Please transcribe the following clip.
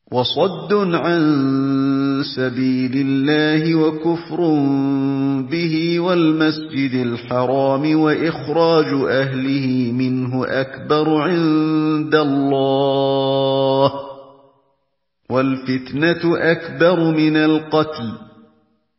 وَصَدٌّ عَن سَبِيلِ اللَّهِ وَكُفْرٌ بِهِ وَالْمَسْجِدِ الْحَرَامِ وَإِخْرَاجُ أَهْلِهِ مِنْهُ أَكْبَرُ عِندَ اللَّهِ ۚ وَالْفِتْنَةُ أَكْبَرُ مِنَ الْقَتْلِ ۗ